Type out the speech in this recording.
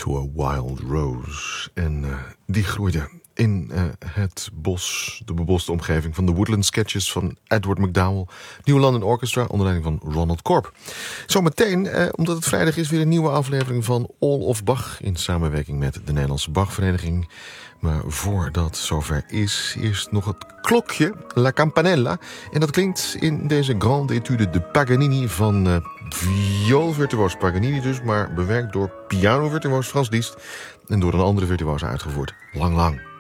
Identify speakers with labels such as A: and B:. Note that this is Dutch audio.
A: to a Wild Rose. En die groeide in het bos, de beboste omgeving van de Woodland Sketches van Edward McDowell, New London Orchestra onder leiding van Ronald Corp. Zometeen, omdat het vrijdag is, weer een nieuwe aflevering van All of Bach in samenwerking met de Nederlandse Bachvereniging. Maar voordat zover is, eerst nog het klokje, La Campanella. En dat klinkt in deze grande étude de Paganini van vioolvirtuoos Paganini dus, maar bewerkt door pianovirtuoos Frans Liszt en door een andere virtuoos uitgevoerd. Lang, lang.